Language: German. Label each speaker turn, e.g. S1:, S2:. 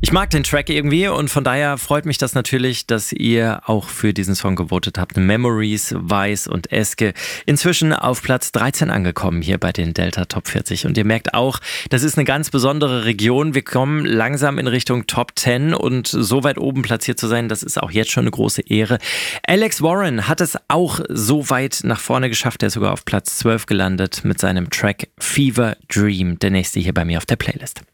S1: Ich mag den Track irgendwie und von daher freut mich das natürlich, dass ihr auch für diesen Song gewotet habt. Memories, Weiß und Eske. Inzwischen auf Platz 13 angekommen hier bei den Delta Top 40. Und ihr merkt auch, das ist eine ganz besondere Region. Wir kommen langsam in Richtung Top 10 und so weit oben platziert zu sein, das ist auch jetzt schon eine große Ehre. Alex Warren hat es auch so weit nach vorne geschafft. Er ist sogar auf Platz 12 gelandet mit seinem Track Fever Dream. Der nächste hier bei mir auf der Playlist.